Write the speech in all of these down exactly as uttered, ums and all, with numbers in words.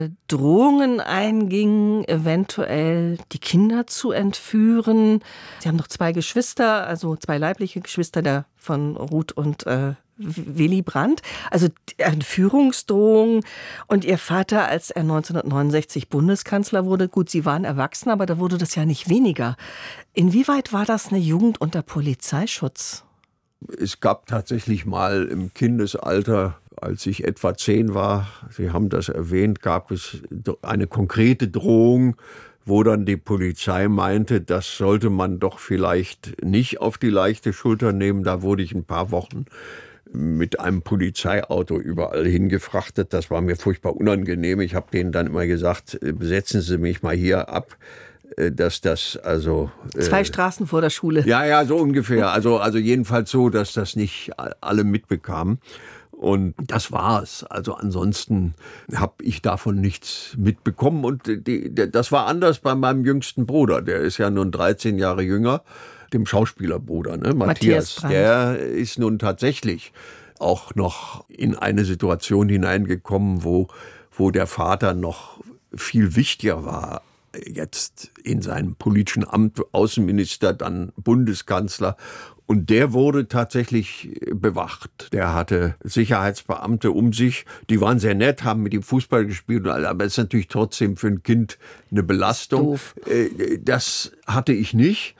Drohungen eingingen, eventuell die Kinder zu entführen. Sie haben noch zwei Geschwister, also zwei leibliche Geschwister der von Ruth und äh, Willy Brandt. Also Entführungsdrohungen. Und ihr Vater, als er neunzehnhundertneunundsechzig Bundeskanzler wurde, gut, Sie waren erwachsen, aber da wurde das ja nicht weniger. Inwieweit war das eine Jugend unter Polizeischutz? Es gab tatsächlich mal im Kindesalter, als ich etwa zehn war, Sie haben das erwähnt, gab es eine konkrete Drohung, wo dann die Polizei meinte, das sollte man doch vielleicht nicht auf die leichte Schulter nehmen. Da wurde ich ein paar Wochen mit einem Polizeiauto überall hingefrachtet. Das war mir furchtbar unangenehm. Ich habe denen dann immer gesagt, setzen Sie mich mal hier ab. Dass das also Zwei äh, Straßen vor der Schule. Ja, ja, so ungefähr. Also, also jedenfalls so, dass das nicht alle mitbekamen. Und das war's. Also ansonsten habe ich davon nichts mitbekommen. Und die, das war anders bei meinem jüngsten Bruder. Der ist ja nun dreizehn Jahre jünger, dem Schauspielerbruder, ne? Matthias. Matthias der ist nun tatsächlich auch noch in eine Situation hineingekommen, wo, wo der Vater noch viel wichtiger war. Jetzt in seinem politischen Amt, Außenminister, dann Bundeskanzler. Und der wurde tatsächlich bewacht. Der hatte Sicherheitsbeamte um sich. Die waren sehr nett, haben mit ihm Fußball gespielt. Aber es ist natürlich trotzdem für ein Kind eine Belastung. Doof. Das hatte ich nicht.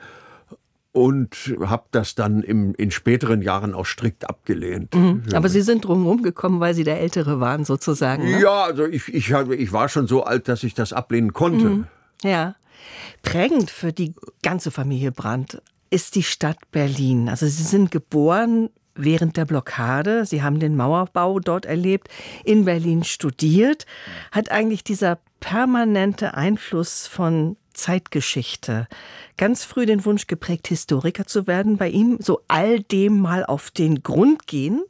Und habe das dann im, in späteren Jahren auch strikt abgelehnt. Mhm. Aber Sie sind drumherum gekommen, weil Sie der Ältere waren sozusagen, ne? Ja, also ich, ich, ich war schon so alt, dass ich das ablehnen konnte. Mhm. Ja. Prägend für die ganze Familie Brandt ist die Stadt Berlin. Also Sie sind geboren während der Blockade. Sie haben den Mauerbau dort erlebt, in Berlin studiert. Hat eigentlich dieser permanente Einfluss von Zeitgeschichte ganz früh den Wunsch geprägt, Historiker zu werden, bei ihm so all dem mal auf den Grund gehen?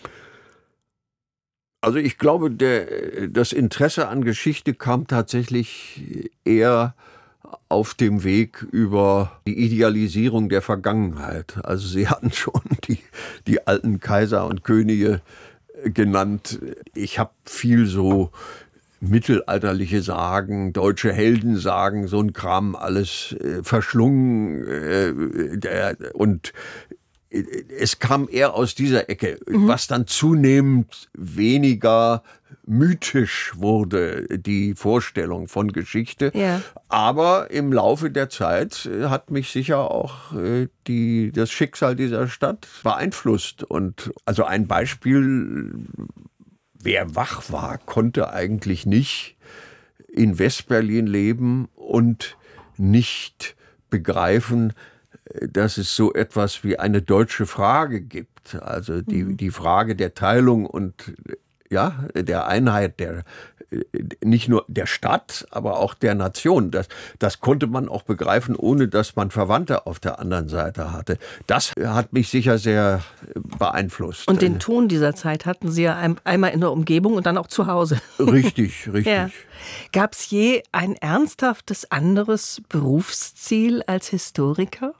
Also ich glaube, der, das Interesse an Geschichte kam tatsächlich eher auf dem Weg über die Idealisierung der Vergangenheit. Also Sie hatten schon die, die alten Kaiser und Könige genannt. Ich habe viel so mittelalterliche Sagen, deutsche Heldensagen, so ein Kram alles äh, verschlungen. Äh, der, und äh, es kam eher aus dieser Ecke, mhm. was dann zunehmend weniger mythisch wurde, die Vorstellung von Geschichte. Ja. Aber im Laufe der Zeit hat mich sicher auch äh, die, das Schicksal dieser Stadt beeinflusst. Und also ein Beispiel: Wer wach war, konnte eigentlich nicht in Westberlin leben und nicht begreifen, dass es so etwas wie eine deutsche Frage gibt. Also die, die Frage der Teilung und ja, der Einheit der, nicht nur der Stadt, aber auch der Nation. Das, das konnte man auch begreifen, ohne dass man Verwandte auf der anderen Seite hatte. Das hat mich sicher sehr beeinflusst. Und den Ton dieser Zeit hatten Sie ja einmal in der Umgebung und dann auch zu Hause. Richtig, richtig. Ja. Gab es je ein ernsthaftes anderes Berufsziel als Historiker?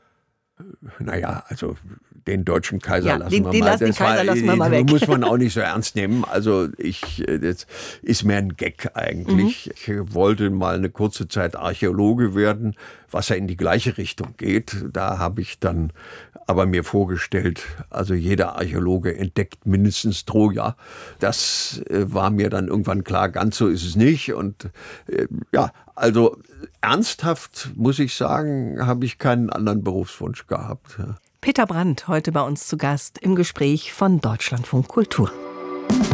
Naja, also den deutschen Kaiser ja, lassen den, wir den mal. Lassen, den Kaiser war, lassen wir mal weg. Muss man auch nicht so ernst nehmen. Also ich, das ist mehr ein Gag eigentlich. Mhm. Ich wollte mal eine kurze Zeit Archäologe werden, was ja in die gleiche Richtung geht. Da habe ich dann aber mir vorgestellt, also jeder Archäologe entdeckt mindestens Troja. Das äh, war mir dann irgendwann klar, ganz so ist es nicht. Und äh, ja, also ernsthaft muss ich sagen, habe ich keinen anderen Berufswunsch gehabt. Ja. Peter Brandt, heute bei uns zu Gast im Gespräch von Deutschlandfunk Kultur.